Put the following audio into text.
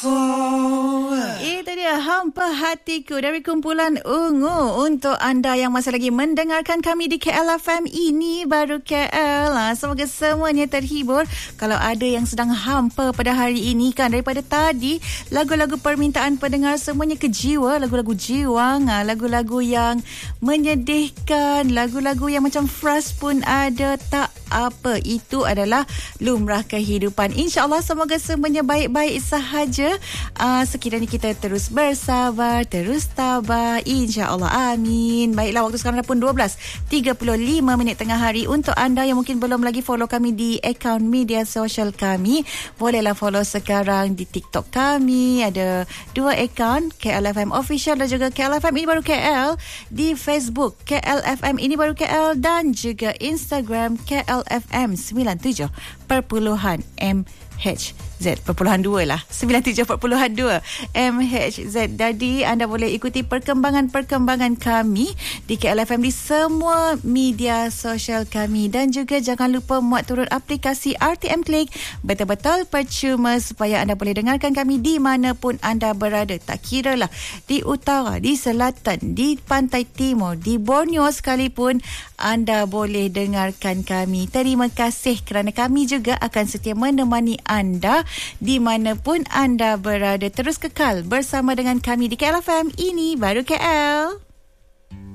Itu dia Hampa Hatiku dari kumpulan Ungu. Untuk anda yang masih lagi mendengarkan kami di KL FM, ini baru KL. Semoga semuanya terhibur. Kalau ada yang sedang hampa pada hari ini kan, daripada tadi lagu-lagu permintaan pendengar semuanya kejiwa, lagu-lagu jiwang, lagu-lagu yang menyedihkan, lagu-lagu yang macam frust pun ada. Tak apa, itu adalah lumrah kehidupan. InsyaAllah semoga semuanya baik-baik sahaja. Sekiranya kita terus bersabar, terus tabah, insya-Allah, amin. Baiklah, waktu sekarang dah pun 12.35 tengah hari. Untuk anda yang mungkin belum lagi follow kami di akaun media sosial kami, bolehlah follow sekarang di TikTok kami. Ada 2 akaun, KLFM Official dan juga KLFM Ini Baru KL. Di Facebook KLFM Ini Baru KL dan juga Instagram KLFM 97.MHz. /2 lah, 97.2 MHz. Jadi anda boleh ikuti perkembangan-perkembangan kami di KLFM di semua media sosial kami. Dan juga jangan lupa muat turun aplikasi RTM Click, betul-betul percuma, supaya anda boleh dengarkan kami di mana pun anda berada. Tak kira lah di utara, di selatan, di pantai timur, di Borneo sekalipun, anda boleh dengarkan kami. Terima kasih kerana kami juga akan setia menemani anda di mana pun anda berada. Terus kekal bersama dengan kami di KLFM Ini Baru KL.